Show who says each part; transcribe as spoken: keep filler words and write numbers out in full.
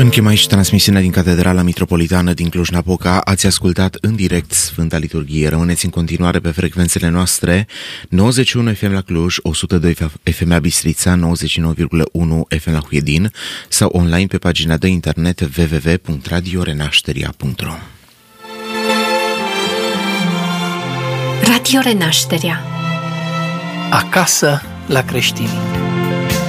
Speaker 1: Închem aici transmisiunea din Catedrala Mitropolitană din Cluj-Napoca. Ați ascultat în direct Sfânta Liturghie. Rămâneți în continuare pe frecvențele noastre nouăzeci și unu F M la Cluj, o sută doi F M la Bistrița, nouăzeci și nouă virgulă unu F M la Huedin sau online pe pagina de internet w w w punct radio renașteria punct r o.
Speaker 2: Radio Renașterea.
Speaker 3: Acasă la creștini.